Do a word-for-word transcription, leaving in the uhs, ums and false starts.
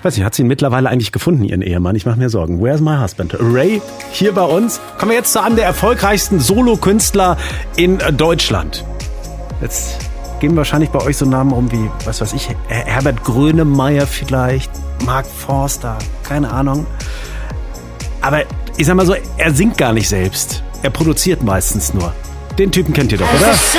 Weiß nicht, hat sie ihn mittlerweile eigentlich gefunden, ihren Ehemann? Ich mache mir Sorgen. Where's my husband? Ray, hier bei uns. Kommen wir jetzt zu einem der erfolgreichsten Solokünstler in Deutschland. Jetzt gehen wahrscheinlich bei euch so Namen um wie, was weiß ich, Herbert Grönemeyer vielleicht, Mark Forster, keine Ahnung. Aber ich sag mal so, er singt gar nicht selbst. Er produziert meistens nur. Den Typen kennt ihr doch, oder?